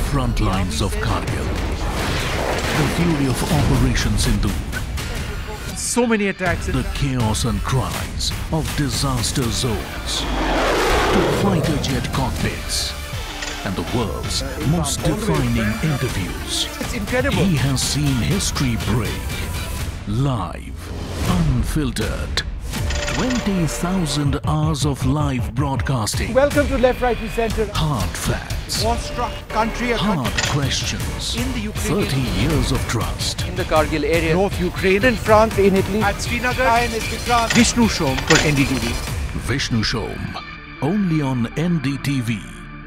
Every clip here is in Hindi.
front lines of Kargil. The fury of Operation Sindoor. So many attacks. The chaos and cries of disaster zones. To fighter jet cockpits. And the world's most defining interviews. It's incredible. He has seen history break. Live. Unfiltered. 20,000 hours of live broadcasting. Welcome to Left, Right and Centre. Hard facts. War-struck country. Hard questions. In the Ukraine. 30 years of trust. In the Kargil area. North Ukraine. In France, in Italy. At Srinagar. Hi, Mr. France. Vishnu Shom for NDTV. Vishnu Shom. Only on NDTV.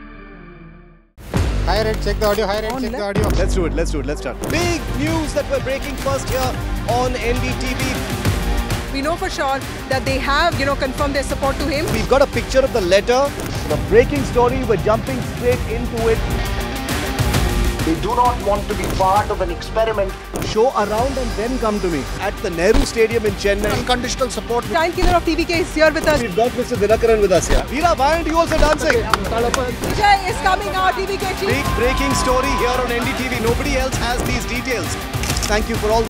Higher end, check the audio, higher end, check the audio. Let's do it, let's start. Big news that we're breaking first here on NDTV. We know for sure that they have, confirmed their support to him. We've got a picture of the letter. The breaking story, we're jumping straight into it. They do not want to be part of an experiment. Show around and then come to me. At the Nehru Stadium in Chennai. Unconditional support. Time killer of TVK is here with us. We've got Mr. Dinakaran with us here. Veera, why aren't you also dancing? Vijay is coming now, TVK chief. Big breaking story here on NDTV. Nobody else has these details. Thank you for all.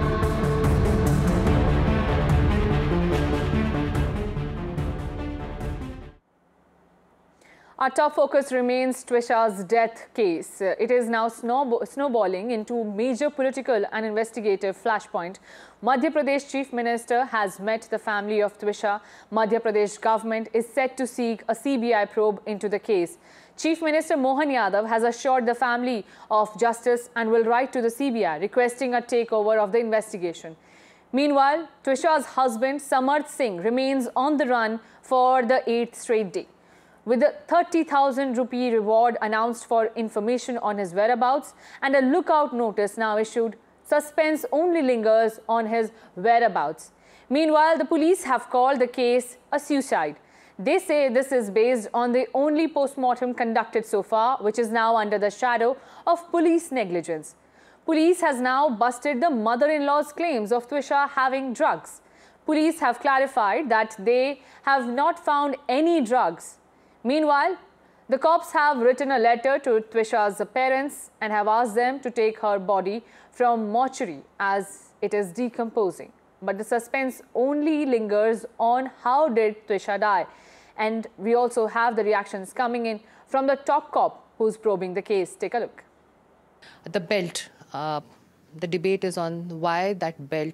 Our top focus remains Twisha's death case. It is now snowballing into major political and investigative flashpoint. Madhya Pradesh Chief Minister has met the family of Twisha. Madhya Pradesh government is set to seek a CBI probe into the case. Chief Minister Mohan Yadav has assured the family of justice and will write to the CBI requesting a takeover of the investigation. Meanwhile, Twisha's husband Samarth Singh remains on the run for the 8th straight day. With a 30,000 rupee reward announced for information on his whereabouts and a lookout notice now issued, suspense only lingers on his whereabouts. Meanwhile, the police have called the case a suicide. They say this is based on the only post-mortem conducted so far, which is now under the shadow of police negligence. Police has now busted the mother-in-law's claims of Twisha having drugs. Police have clarified that they have not found any drugs. Meanwhile, the cops have written a letter to Twisha's parents and have asked them to take her body from mortuary as it is decomposing. But the suspense only lingers on how did Twisha die. And we also have the reactions coming in from the top cop who's probing the case. Take a look. The belt. The debate is on why that belt,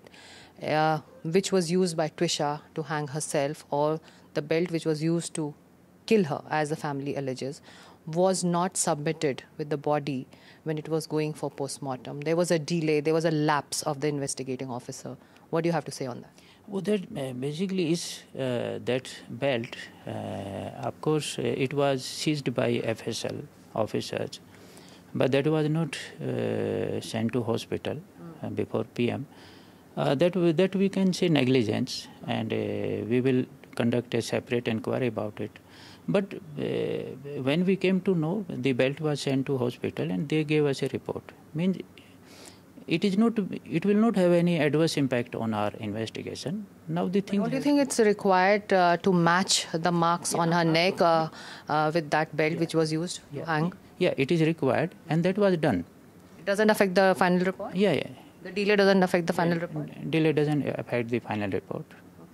which was used by Twisha to hang herself, or the belt which was used to kill her, as the family alleges, was not submitted with the body when it was going for post-mortem. There was a delay, there was a lapse of the investigating officer. What do you have to say on that? Well, that basically is that belt, of course, it was seized by FSL officers, but that was not sent to hospital before PM. That we can say negligence, and we will conduct a separate inquiry about it. But when we came to know, the belt was sent to hospital and they gave us a report. Means it will not have any adverse impact on our investigation. Now the thing. Do you think it's required to match the marks on her neck with that belt which was used to hang? Yeah, it is required, and that was done. It doesn't affect the final report? Yeah. The delay doesn't affect the final report? Delay doesn't affect the final report.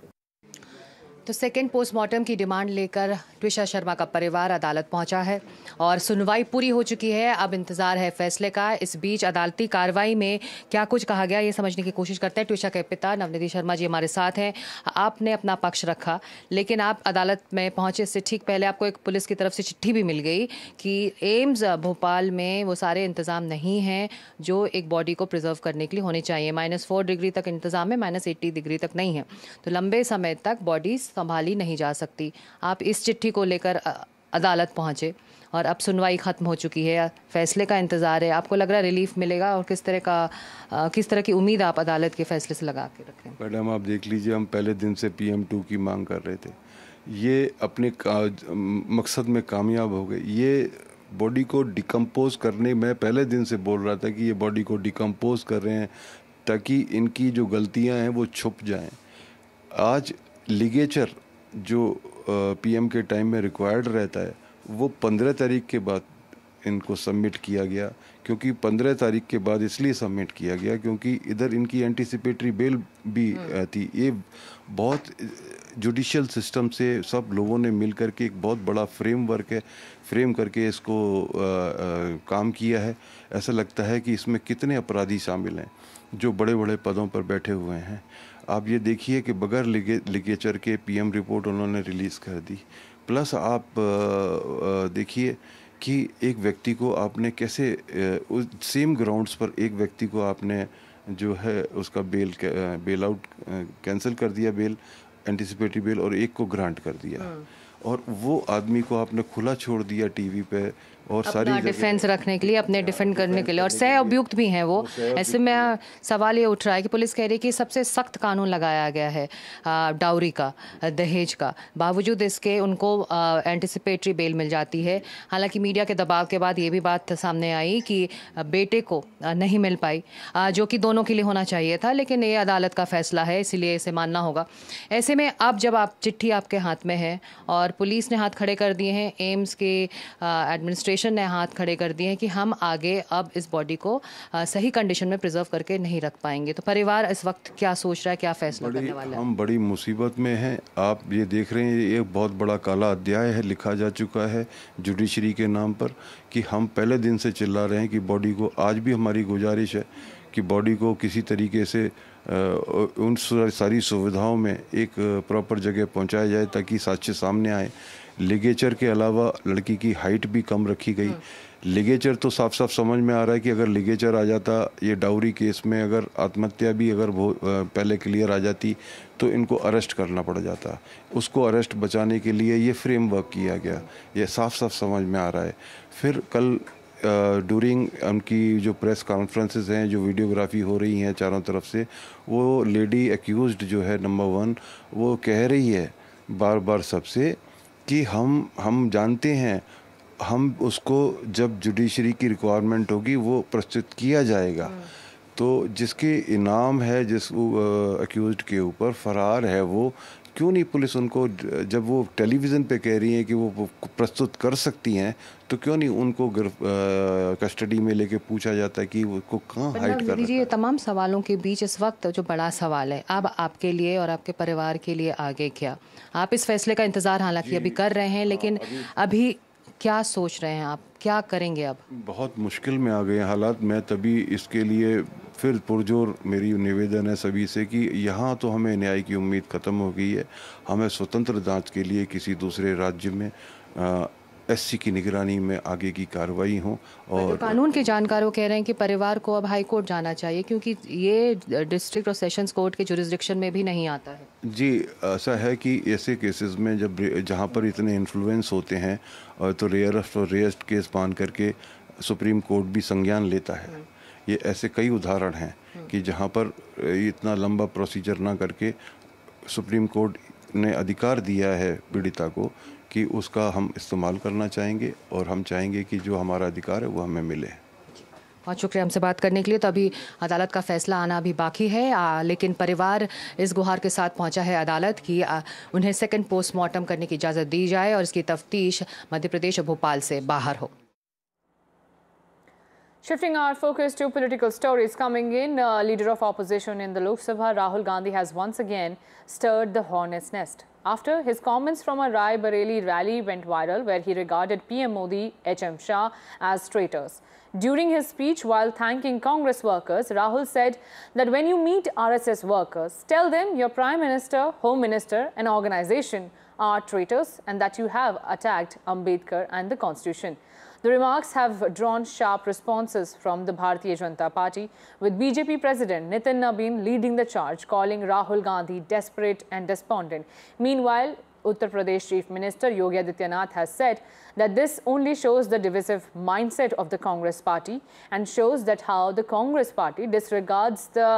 तो सेकेंड पोस्टमार्टम की डिमांड लेकर ट्विशा शर्मा का परिवार अदालत पहुंचा है और सुनवाई पूरी हो चुकी है। अब इंतजार है फैसले का। इस बीच अदालती कार्रवाई में क्या कुछ कहा गया ये समझने की कोशिश करते हैं। ट्विशा के पिता नवनीति शर्मा जी हमारे साथ हैं। आपने अपना पक्ष रखा, लेकिन आप अदालत में पहुंचे इससे ठीक पहले आपको एक पुलिस की तरफ से चिट्ठी भी मिल गई कि एम्स भोपाल में वो सारे इंतज़ाम नहीं हैं जो एक बॉडी को प्रिजर्व करने के लिए होने चाहिए। -4 डिग्री तक इंतज़ाम है, -80 डिग्री तक नहीं है, तो लंबे समय तक बॉडी संभाली नहीं जा सकती। आप इस चिट्ठी को लेकर अदालत पहुंचे और अब सुनवाई ख़त्म हो चुकी है, फैसले का इंतज़ार है। आपको लग रहा है रिलीफ मिलेगा और किस तरह की उम्मीद आप अदालत के फैसले से लगा के रखें? मैडम आप देख लीजिए, हम पहले दिन से PM2 की मांग कर रहे थे, ये अपने मकसद में कामयाब हो गए। ये बॉडी को डिकम्पोज करने, मैं पहले दिन से बोल रहा था कि ये बॉडी को डिकम्पोज कर रहे हैं ताकि इनकी जो गलतियां हैं वो छुप जाएं। आज लिगेचर जो PM के टाइम में रिक्वायर्ड रहता है वो 15 तारीख के बाद इनको सबमिट किया गया, क्योंकि 15 तारीख के बाद इसलिए सबमिट किया गया क्योंकि इधर इनकी एंटीसिपेटरी बेल भी थी। ये बहुत जुडिशियल सिस्टम से सब लोगों ने मिल करके एक बहुत बड़ा फ्रेमवर्क है, फ्रेम करके इसको काम किया है। ऐसा लगता है कि इसमें कितने अपराधी शामिल हैं जो बड़े बड़े पदों पर बैठे हुए हैं। आप ये देखिए कि बगैर लिगेचर के पीएम रिपोर्ट उन्होंने रिलीज़ कर दी। प्लस आप देखिए कि एक व्यक्ति को आपने कैसे उस सेम ग्राउंड्स पर एक व्यक्ति को आपने जो है उसका बेल आउट कैंसिल कर दिया, बेल एंटिसिपेटरी बेल, और एक को ग्रांट कर दिया, और वो आदमी को आपने खुला छोड़ दिया टीवी पे और सारी डिफेंस रखने के लिए, अपने डिफेंड करने के लिए, और सह अभियुक्त भी हैं वो। ऐसे में सवाल ये उठ रहा है कि पुलिस कह रही है कि सबसे सख्त कानून लगाया गया है डाउरी का, दहेज का, बावजूद इसके उनको एंटिसिपेटरी बेल मिल जाती है। हालांकि मीडिया के दबाव के बाद ये भी बात सामने आई कि बेटे को नहीं मिल पाई, जो कि दोनों के लिए होना चाहिए था, लेकिन ये अदालत का फैसला है, इसीलिए इसे मानना होगा। ऐसे में अब जब आप चिट्ठी आपके हाथ में है और पुलिस ने हाथ खड़े कर दिए हैं, एम्स के एडमिनिस्ट्रेशन ने हाथ खड़े कर दिए हैं कि हम आगे अब इस बॉडी को सही कंडीशन में प्रिजर्व करके नहीं रख पाएंगे, तो परिवार इस वक्त क्या सोच रहा है, क्या फैसला करने वाला है? हम बड़ी मुसीबत में हैं। आप ये देख रहे हैं, ये बहुत बड़ा काला अध्याय है लिखा जा चुका है जुडिशरी के नाम पर, कि हम पहले दिन से चिल्ला रहे हैं कि बॉडी को, आज भी हमारी गुजारिश है कि बॉडी को किसी तरीके से उन सारी सुविधाओं में एक प्रॉपर जगह पहुंचाया जाए ताकि साक्ष्य सामने आए। लिगेचर के अलावा लड़की की हाइट भी कम रखी गई। लिगेचर तो साफ साफ समझ में आ रहा है कि अगर लिगेचर आ जाता ये डाउरी केस में, अगर आत्महत्या भी अगर पहले क्लियर आ जाती तो इनको अरेस्ट करना पड़ जाता। उसको अरेस्ट बचाने के लिए ये फ्रेमवर्क किया गया, ये साफ साफ समझ में आ रहा है। फिर कल ड्यूरिंग उनकी जो प्रेस कॉन्फ्रेंसेस हैं, जो वीडियोग्राफी हो रही हैं चारों तरफ से, वो लेडी एक्यूज्ड जो है नंबर 1, वो कह रही है बार बार सबसे कि हम जानते हैं, हम उसको जब जुडिशरी की रिक्वायरमेंट होगी वो प्रस्तुत किया जाएगा। तो जिसके इनाम है, जिस एक्यूज्ड के ऊपर फरार है, वो क्यों नहीं पुलिस उनको, जब वो टेलीविज़न पे कह रही हैं कि वो प्रस्तुत कर सकती हैं, तो क्यों नहीं उनको कस्टडी में लेके पूछा जाता है कि वो कहाँ हाइड कर रहा है? ये तमाम सवालों के बीच इस वक्त जो बड़ा सवाल है अब आपके लिए और आपके परिवार के लिए आगे क्या? आप इस फैसले का इंतज़ार हालांकि अभी कर रहे हैं, लेकिन अभी क्या सोच रहे हैं आप, क्या करेंगे अब? बहुत मुश्किल में आ गए हैं हालात। मैं तभी इसके लिए फिर पुरजोर मेरी निवेदन है सभी से कि यहाँ तो हमें न्याय की उम्मीद ख़त्म हो गई है। हमें स्वतंत्र जांच के लिए किसी दूसरे राज्य में एससी की निगरानी में आगे की कार्रवाई हो। और कानून के जानकार वो कह रहे हैं कि परिवार को अब हाई कोर्ट जाना चाहिए क्योंकि ये डिस्ट्रिक्ट और सेशंस कोर्ट के जुरिस्डिक्शन में भी नहीं आता है। जी, ऐसा है कि ऐसे केसेस में जहाँ पर इतने इन्फ्लुएंस होते हैं और तो रेयरेस्ट और रेयरेस्ट केस मान करके सुप्रीम कोर्ट भी संज्ञान लेता है। ये ऐसे कई उदाहरण हैं कि जहाँ पर इतना लंबा प्रोसीजर ना करके सुप्रीम कोर्ट ने अधिकार दिया है पीड़िता को कि उसका हम इस्तेमाल करना चाहेंगे और हम चाहेंगे कि जो हमारा अधिकार है वो हमें मिले। बहुत शुक्रिया हमसे बात करने के लिए। तो अभी अदालत का फैसला आना अभी बाकी है, लेकिन परिवार इस गुहार के साथ पहुंचा है अदालत कि उन्हें सेकंड पोस्टमार्टम करने की इजाज़त दी जाए और इसकी तफ्तीश मध्य प्रदेश और भोपाल से बाहर हो। Shifting our focus to political stories coming in, leader of opposition in the Lok Sabha, Rahul Gandhi, has once again stirred the hornet's nest after his comments from a Rai Bareli rally went viral where he regarded PM Modi, HM Shah as traitors. During his speech while thanking Congress workers, Rahul said that when you meet RSS workers, tell them your Prime Minister, Home Minister and organization are traitors and that you have attacked Ambedkar and the Constitution. The remarks have drawn sharp responses from the Bharatiya Janata Party, with BJP President Nitin Nabin leading the charge, calling Rahul Gandhi desperate and despondent. Meanwhile, Uttar Pradesh Chief Minister Yogi Adityanath has said that this only shows the divisive mindset of the Congress Party and shows that how the Congress Party disregards the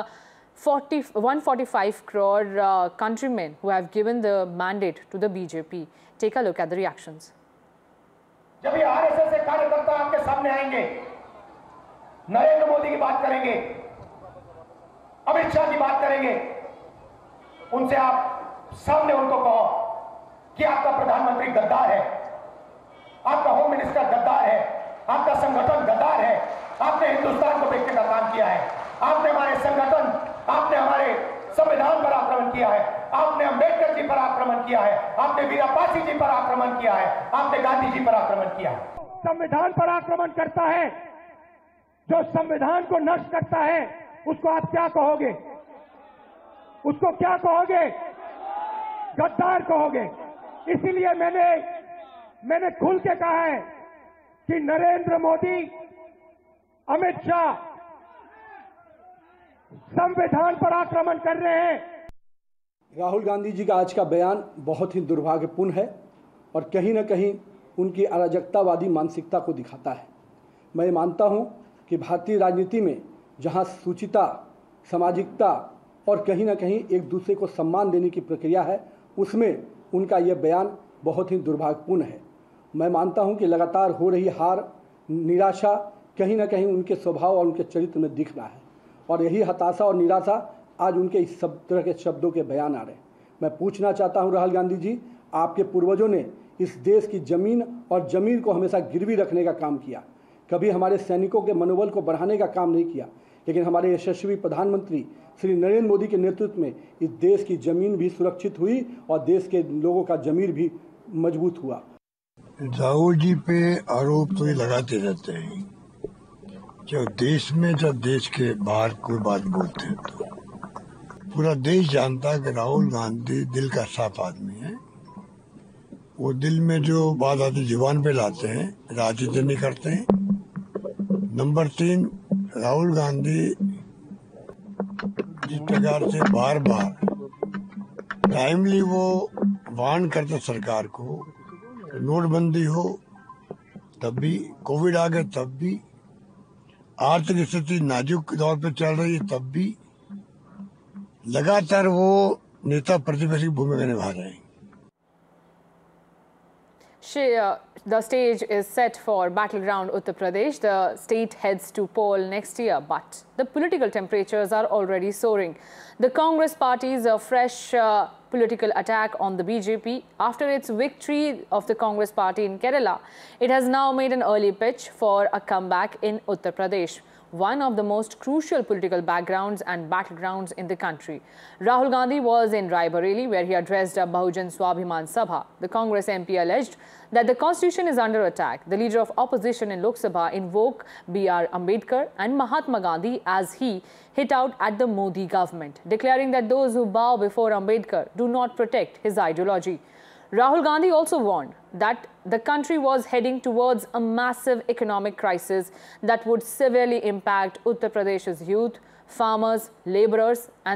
145 crore countrymen who have given the mandate to the BJP. Take a look at the reactions. जब ये आरएसएस से कार्यकर्ता आपके सामने आएंगे, नरेंद्र मोदी की बात करेंगे, अमित शाह की बात करेंगे, उनसे आप सामने उनको कहो कि आपका प्रधानमंत्री गद्दार है, आपका होम मिनिस्टर गद्दार है, आपका संगठन गद्दार है। आपने हिंदुस्तान को बेचने का काम किया है। आपने हमारे संगठन, आपने हमारे संविधान पर आक्रमण किया है। आपने अंबेडकर जी पर आक्रमण किया है। आपने वीरापासी जी पर आक्रमण किया है। आपने गांधी जी पर आक्रमण किया है। संविधान पर आक्रमण करता है, जो संविधान को नष्ट करता है, उसको आप क्या कहोगे? उसको क्या कहोगे? गद्दार कहोगे। इसीलिए मैंने खुल के कहा है कि नरेंद्र मोदी, अमित शाह संविधान पर आक्रमण कर रहे हैं। राहुल गांधी जी का आज का बयान बहुत ही दुर्भाग्यपूर्ण है और कहीं न कहीं उनकी अराजकतावादी मानसिकता को दिखाता है। मैं मानता हूं कि भारतीय राजनीति में जहां सूचिता, सामाजिकता और कहीं न कहीं एक दूसरे को सम्मान देने की प्रक्रिया है, उसमें उनका यह बयान बहुत ही दुर्भाग्यपूर्ण है। मैं मानता हूं कि लगातार हो रही हार, निराशा कहीं न कहीं उनके स्वभाव और उनके चरित्र में दिख रहा है और यही हताशा और निराशा आज उनके इस सब तरह के शब्दों के बयान आ रहे हैं। मैं पूछना चाहता हूं राहुल गांधी जी, आपके पूर्वजों ने इस देश की जमीन और जमीर को हमेशा गिरवी रखने का काम किया, कभी हमारे सैनिकों के मनोबल को बढ़ाने का काम नहीं किया, लेकिन हमारे यशस्वी प्रधानमंत्री श्री नरेंद्र मोदी के नेतृत्व में इस देश की जमीन भी सुरक्षित हुई और देश के लोगों का जमीर भी मजबूत हुआ। राहुल जी पे आरोप तो ये लगाते रहते हैं, जब देश के बाहर कोई बात बोलते हैं तो पूरा देश जानता है कि राहुल गांधी दिल का साफ आदमी है। वो दिल में जो बात आती जुबान पे लाते हैं, राजनीति नहीं करते हैं। नंबर 3, राहुल गांधी जिस प्रकार से बार बार टाइमली वो वार्न करते सरकार को, नोटबंदी हो तब भी, कोविड आ गए तब भी, आर्थिक स्थिति नाजुक दौर पर चल रही है तब भी, लगातार वो नेता प्रतिपक्ष की भूमिका निभा रहे हैं। The stage is set for battleground Uttar Pradesh. The state heads to poll next year, but the political temperatures are already soaring. The Congress party's fresh political attack on the BJP after its victory of the Congress party in Kerala. It has now made an early pitch for a comeback in Uttar Pradesh, one of the most crucial political backgrounds and battlegrounds in the country. Rahul Gandhi was in Raebareli, where he addressed a Bahujan Swabhiman Sabha. The Congress MP alleged that the constitution is under attack. The leader of opposition in Lok Sabha invoked B.R. Ambedkar and Mahatma Gandhi as he hit out at the Modi government, declaring that those who bow before Ambedkar do not protect his ideology. Rahul Gandhi also warned that the country was heading towards a massive economic crisis that would severely impact Uttar Pradesh's youth, farmers, laborers and